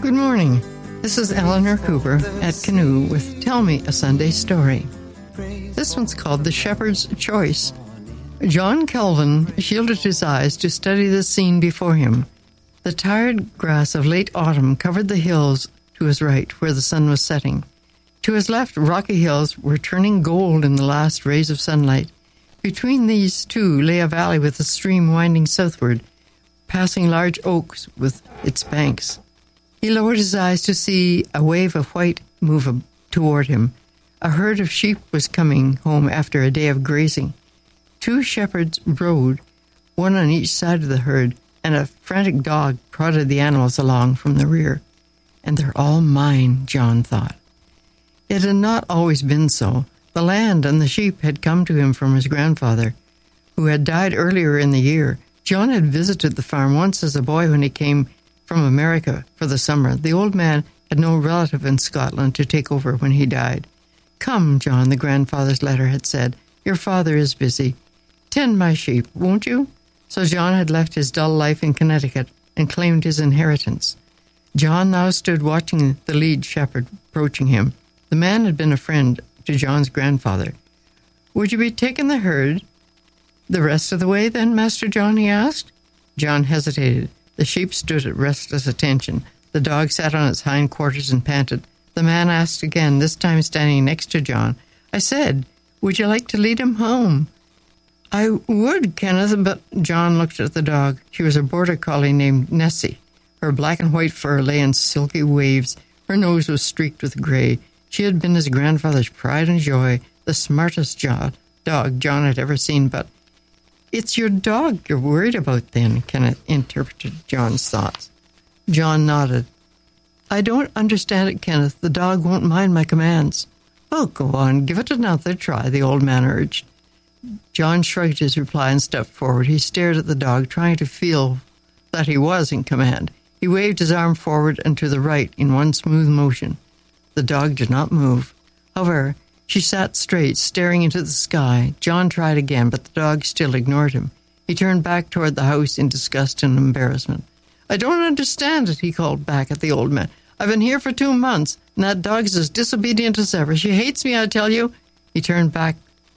Good morning. This is Eleanor Cooper at Canoe with Tell Me a Sunday Story. This one's called The Shepherd's Choice. John Calvin shielded his eyes to study the scene before him. The tired grass of late autumn covered the hills to his right, where the sun was setting. To his left, rocky hills were turning gold in the last rays of sunlight. Between these two lay a valley with a stream winding southward, passing large oaks with its banks. He lowered his eyes to see a wave of white move toward him. A herd of sheep was coming home after a day of grazing. Two shepherds rode, one on each side of the herd, and a frantic dog prodded the animals along from the rear. And they're all mine, John thought. It had not always been so. The land and the sheep had come to him from his grandfather, who had died earlier in the year. John had visited the farm once as a boy when he came from America for the summer. The old man had no relative in Scotland to take over when he died. "Come, John," the grandfather's letter had said. "Your father is busy. Tend my sheep, won't you?" So John had left his dull life in Connecticut and claimed his inheritance. John now stood watching the lead shepherd approaching him. The man had been a friend to John's grandfather. "Would you be taking the herd the rest of the way then, Master John?" he asked. John hesitated. The sheep stood at restless attention. The dog sat on its hind quarters and panted. The man asked again, this time standing next to John. "I said, would you like to lead him home?" "I would, Kenneth," but John looked at the dog. She was a border collie named Nessie. Her black and white fur lay in silky waves. Her nose was streaked with gray. She had been his grandfather's pride and joy, the smartest dog John had ever seen, but "It's your dog you're worried about, then," Kenneth interpreted John's thoughts. John nodded. "I don't understand it, Kenneth. The dog won't mind my commands." "Oh, go on, give it another try," the old man urged. John shrugged his reply and stepped forward. He stared at the dog, trying to feel that he was in command. He waved his arm forward and to the right in one smooth motion. The dog did not move. However, she sat straight, staring into the sky. John tried again, but the dog still ignored him. He turned back toward the house in disgust and embarrassment. "I don't understand it," he called back at the old man. "I've been here for 2 months, and that dog's as disobedient as ever. She hates me, I tell you." He turned back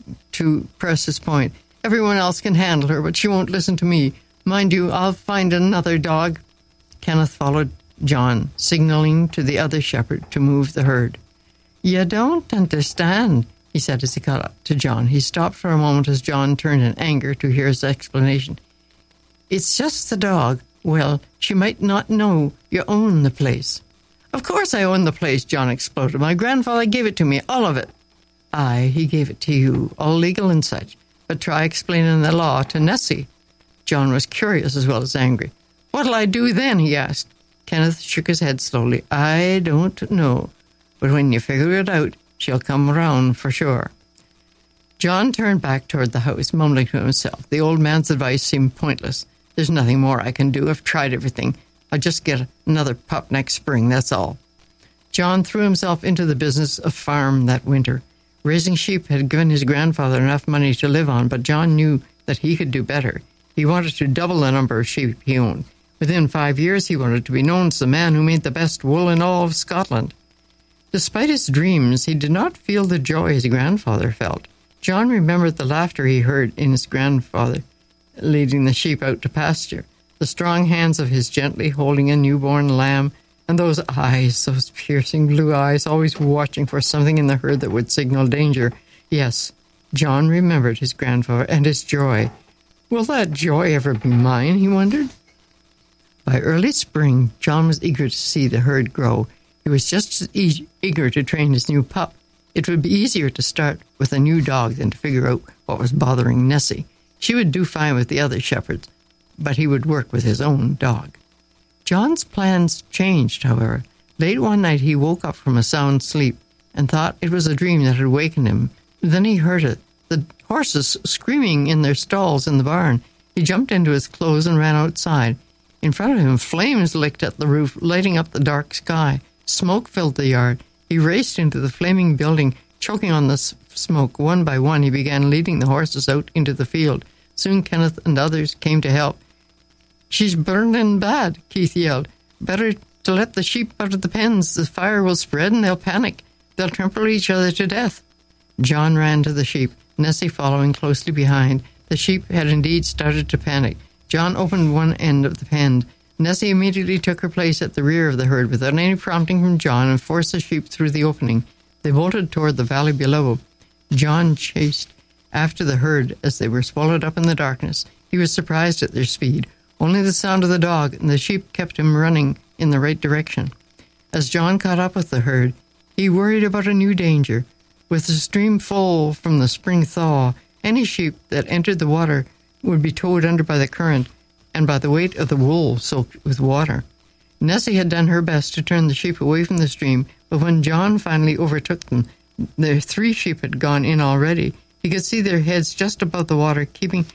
to press his point. "Everyone else can handle her, but she won't listen to me. Mind you, I'll find another dog." Kenneth followed John, signaling to the other shepherd to move the herd. "You don't understand," he said as he caught up to John. He stopped for a moment as John turned in anger to hear his explanation. "It's just the dog. Well, she might not know you own the place." "Of course I own the place," John exploded. "My grandfather gave it to me, all of it." "Aye, he gave it to you, all legal and such. But try explaining the law to Nessie." John was curious as well as angry. "What'll I do then?" he asked. Kenneth shook his head slowly. "I don't know. But when you figure it out, she'll come around for sure." John turned back toward the house, mumbling to himself. The old man's advice seemed pointless. "There's nothing more I can do. I've tried everything. I'll just get another pup next spring, that's all." John threw himself into the business of farm that winter. Raising sheep had given his grandfather enough money to live on, but John knew that he could do better. He wanted to double the number of sheep he owned. Within 5 years, he wanted to be known as the man who made the best wool in all of Scotland. Despite his dreams, he did not feel the joy his grandfather felt. John remembered the laughter he heard in his grandfather leading the sheep out to pasture, the strong hands of his gently holding a newborn lamb, and those eyes, those piercing blue eyes, always watching for something in the herd that would signal danger. Yes, John remembered his grandfather and his joy. Will that joy ever be mine, he wondered. By early spring, John was eager to see the herd grow. He was just as eager to train his new pup. It would be easier to start with a new dog than to figure out what was bothering Nessie. She would do fine with the other shepherds, but he would work with his own dog. John's plans changed, however. Late one night he woke up from a sound sleep and thought it was a dream that had wakened him. Then he heard it, the horses screaming in their stalls in the barn. He jumped into his clothes and ran outside. In front of him, flames licked at the roof, lighting up the dark sky. Smoke filled the yard. He raced into the flaming building, choking on the smoke. One by one, he began leading the horses out into the field. Soon Kenneth and others came to help. "She's burning bad," Keith yelled. "Better to let the sheep out of the pens. The fire will spread and they'll panic. They'll trample each other to death. John ran to the sheep, Nessie following closely behind. The sheep had indeed started to panic. John opened one end of the pen. Nessie immediately took her place at the rear of the herd without any prompting from John and forced the sheep through the opening. They bolted toward the valley below. John chased after the herd as they were swallowed up in the darkness. He was surprised at their speed. Only the sound of the dog and the sheep kept him running in the right direction. As John caught up with the herd, he worried about a new danger. With the stream full from the spring thaw, any sheep that entered the water would be towed under by the current and by the weight of the wool soaked with water. Nessie had done her best to turn the sheep away from the stream, but when John finally overtook them, the 3 sheep had gone in already. He could see their heads just above the water,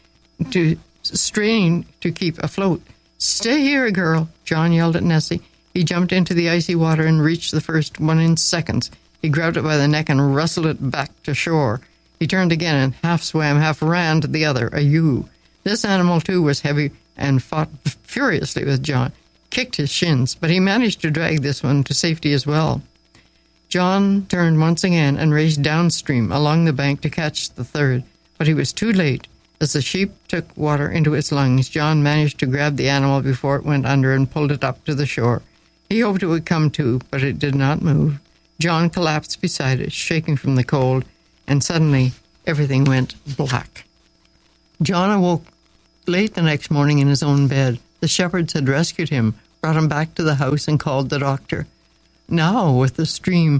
straining to keep afloat. "Stay here, girl," John yelled at Nessie. He jumped into the icy water and reached the first one in seconds. He grabbed it by the neck and wrestled it back to shore. He turned again and half swam, half ran to the other, a ewe. This animal, too, was heavy and fought furiously with John, kicked his shins, but he managed to drag this one to safety as well. John turned once again and raced downstream along the bank to catch the third, but he was too late. As the sheep took water into its lungs, John managed to grab the animal before it went under and pulled it up to the shore. He hoped it would come to, but it did not move. John collapsed beside it, shaking from the cold, and suddenly everything went black. John awoke late the next morning in his own bed. The shepherds had rescued him, brought him back to the house, and called the doctor. Now, with the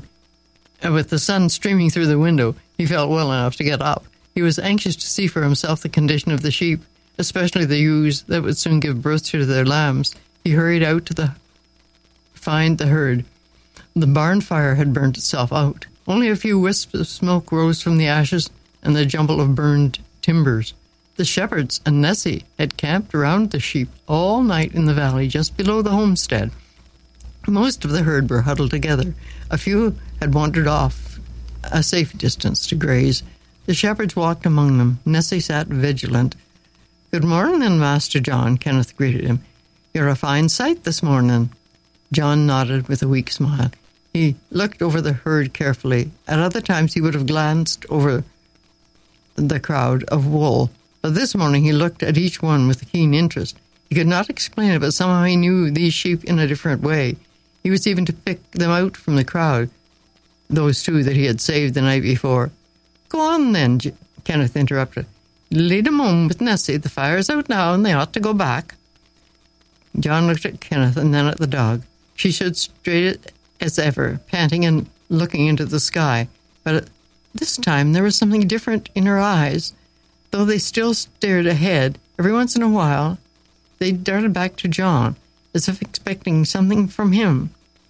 sun streaming through the window, he felt well enough to get up. He was anxious to see for himself the condition of the sheep, especially the ewes that would soon give birth to their lambs. He hurried out to find the herd. The barn fire had burnt itself out. Only a few wisps of smoke rose from the ashes and the jumble of burned timbers. The shepherds and Nessie had camped around the sheep all night in the valley just below the homestead. Most of the herd were huddled together. A few had wandered off a safe distance to graze. The shepherds walked among them. Nessie sat vigilant. "Good morning, Master John," Kenneth greeted him. "You're a fine sight this morning." John nodded with a weak smile. He looked over the herd carefully. At other times he would have glanced over the crowd of wool, but this morning he looked at each one with keen interest. He could not explain it, but somehow he knew these sheep in a different way. He was even to pick them out from the crowd, those 2 that he had saved the night before. "Go on, then," Kenneth interrupted. "Lead 'em home with Nessie. The fire's out now, and they ought to go back." John looked at Kenneth and then at the dog. She stood straight as ever, panting and looking into the sky. But this time there was something different in her eyes. Though they still stared ahead, every once in a while they darted back to John, as if expecting something from him.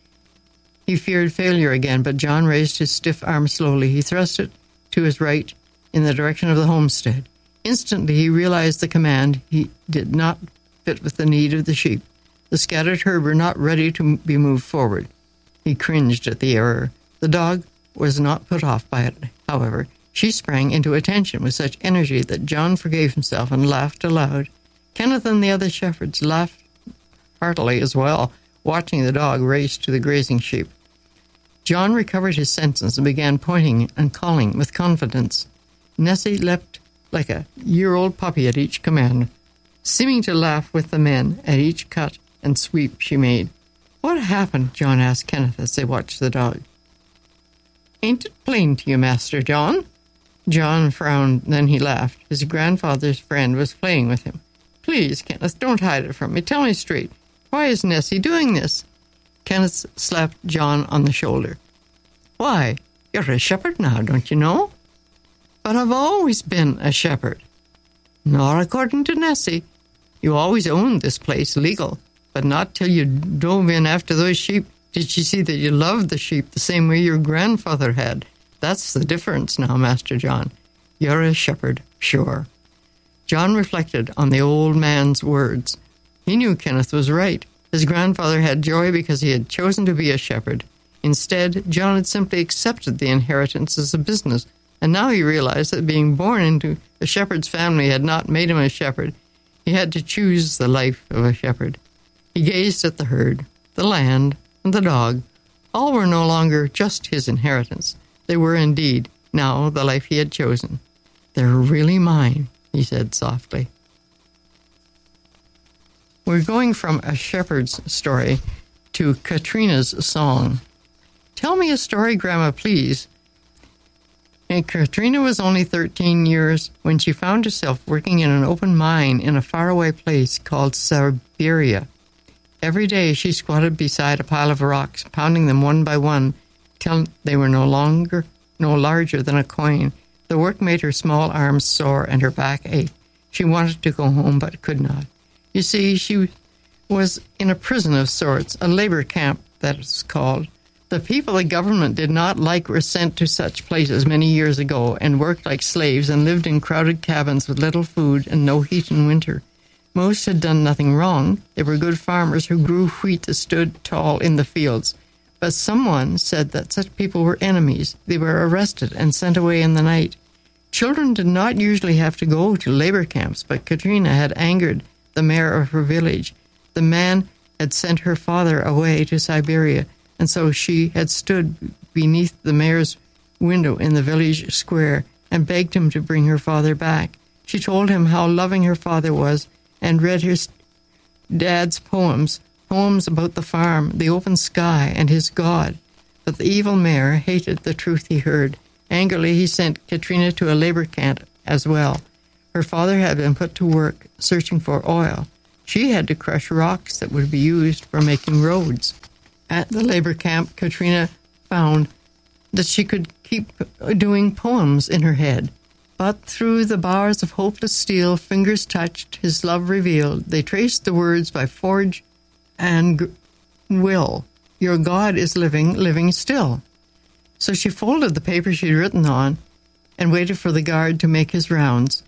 He feared failure again, but John raised his stiff arm slowly. He thrust it to his right in the direction of the homestead. Instantly he realized the command. He did not fit with the need of the sheep. The scattered herd were not ready to be moved forward. He cringed at the error. The dog was not put off by it, however. She sprang into attention with such energy that John forgave himself and laughed aloud. Kenneth and the other shepherds laughed heartily as well, watching the dog race to the grazing sheep. John recovered his senses and began pointing and calling with confidence. Nessie leapt like a year-old puppy at each command, seeming to laugh with the men at each cut and sweep she made. "What happened?" John asked Kenneth as they watched the dog. "Ain't it plain to you, Master John?" John frowned, then he laughed. His grandfather's friend was playing with him. "Please, Kenneth, don't hide it from me. Tell me straight. Why is Nessie doing this?" Kenneth slapped John on the shoulder. "Why, you're a shepherd now, don't you know?" "But I've always been a shepherd." "Not according to Nessie. You always owned this place legal, but not till you dove in after those sheep did she see that you loved the sheep the same way your grandfather had. That's the difference now, Master John. You're a shepherd, sure." John reflected on the old man's words. He knew Kenneth was right. His grandfather had joy because he had chosen to be a shepherd. Instead, John had simply accepted the inheritance as a business, and now he realized that being born into a shepherd's family had not made him a shepherd. He had to choose the life of a shepherd. He gazed at the herd. the land, and the dog, all were no longer just his inheritance. They were indeed now the life he had chosen. They're really mine, he said softly. We're going from a shepherd's story to Katrina's song. Tell me a story, Grandma, please. And Katrina was only 13 years when she found herself working in an open mine in a faraway place called Siberia. Every day she squatted beside a pile of rocks, pounding them one by one till they were no larger than a coin. The work made her small arms sore and her back ache. She wanted to go home but could not. You see, she was in a prison of sorts, a labor camp, that is called. The people the government did not like were sent to such places many years ago and worked like slaves and lived in crowded cabins with little food and no heat in winter. Most had done nothing wrong. They were good farmers who grew wheat that stood tall in the fields. But someone said that such people were enemies. They were arrested and sent away in the night. Children did not usually have to go to labor camps, but Katrina had angered the mayor of her village. The man had sent her father away to Siberia, and so she had stood beneath the mayor's window in the village square and begged him to bring her father back. She told him how loving her father was and read his dad's poems about the farm, the open sky, and his God. But the evil mayor hated the truth he heard. Angrily, he sent Katrina to a labor camp as well. Her father had been put to work searching for oil. She had to crush rocks that would be used for making roads. At the labor camp, Katrina found that she could keep doing poems in her head. But through the bars of hopeless steel, fingers touched, his love revealed. They traced the words by forge and will. Your God is living, living still. So she folded the paper she'd written on and waited for the guard to make his rounds.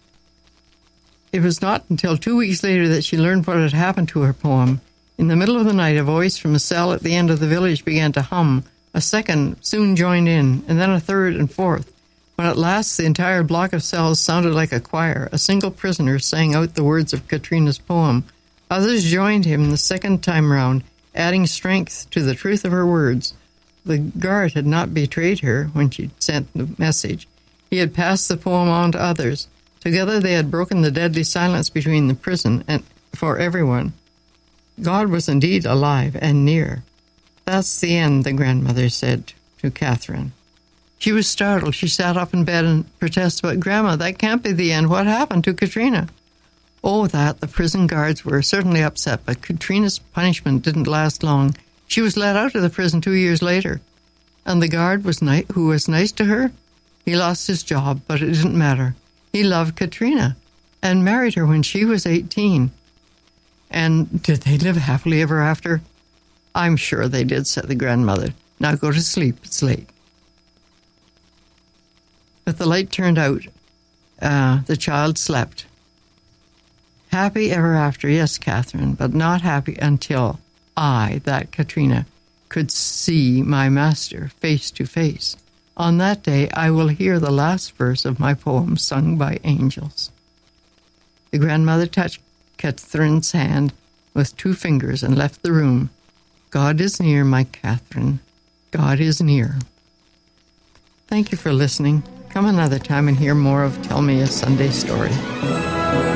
It was not until 2 weeks later that she learned what had happened to her poem. In the middle of the night, a voice from a cell at the end of the village began to hum. A second soon joined in, and then a third and fourth. When at last the entire block of cells sounded like a choir, a single prisoner sang out the words of Katrina's poem. Others joined him the second time round, adding strength to the truth of her words. The guard had not betrayed her when she sent the message. He had passed the poem on to others. Together they had broken the deadly silence between the prison and for everyone. God was indeed alive and near. That's the end, the grandmother said to Catherine. She was startled. She sat up in bed and protested, but Grandma, that can't be the end. What happened to Katrina? Oh, that. The prison guards were certainly upset, but Katrina's punishment didn't last long. She was let out of the prison 2 years later. And the guard who was nice to her? He lost his job, but it didn't matter. He loved Katrina and married her when she was 18. And did they live happily ever after? I'm sure they did, said the grandmother. Now go to sleep. It's late. But the light turned out. The child slept. Happy ever after, yes, Catherine, but not happy until I, that Katrina, could see my master face to face. On that day, I will hear the last verse of my poem sung by angels. The grandmother touched Catherine's hand with 2 fingers and left the room. God is near, my Catherine. God is near. Thank you for listening. Come another time and hear more of Tell Me a Sunday Story.